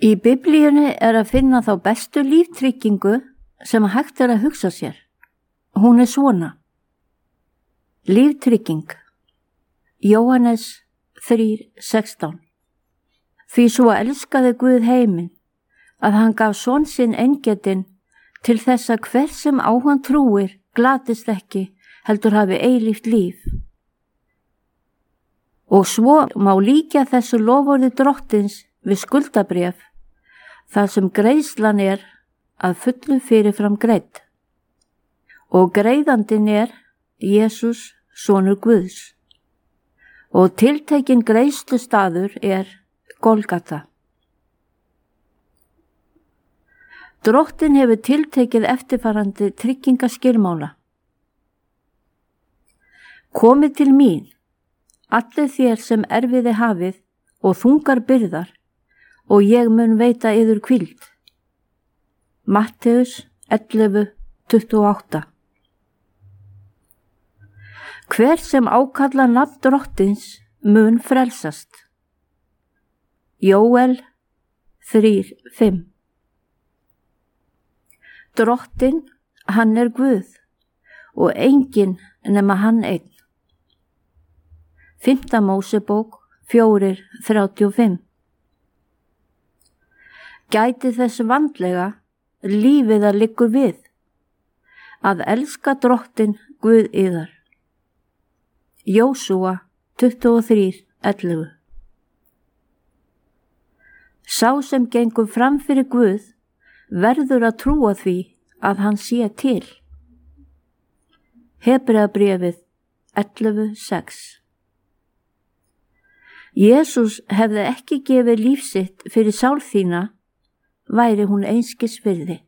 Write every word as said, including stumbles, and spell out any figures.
Í Biblíunni er að finna þá bestu líftryggingu sem hægt er að hugsa sér. Hún er svona. Líftrygging. Jóhannes þrjú sextán. Því svo elskaði Guð heiminn að hann gaf son sinn eingetinn til þess að hver sem á hann trúir glatist ekki, heldur hafi eilíft líf. Og svo má líkja þessu loforði drottins við skuldabréf, þar sem greiðslan er að fullu fyrirfram greidd. Og greiðandinn er Jesús, sonur Guðs. Og tiltekinn greiðslustaður er Golgata. Drottinn hefur tiltekið eftirfarandi tryggingaskilmála. Komið til mín, allir þér sem erfiði hafið og þungar byrðar, og ég mun veita yður hvíld. Matteus ellefu tuttugu og átta. Hver sem ákalla nafn drottins mun frelsast. Jóel þrjú fimm. Drottinn, hann er Guð og enginn nema hann einn. Fimmta Mósebók fjögur þrjátíu og fimm. Gæti þess vandlega lífið að liggur við, að elska drottinn Guð yðar. Jósúa tuttugu og þrjú ellefu. Sá sem gengur fram fyrir Guð verður að trúa því að hann sé til. Hebreabréfið ellefu sex. Jesús hefði ekki gefið líf sitt fyrir sál þína, væri hún einskis virði.